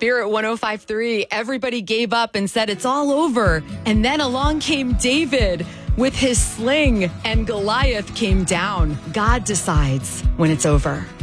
Spirit 105.3, everybody gave up and said it's all over. And then along came David with his sling, and Goliath came down. God decides when it's over.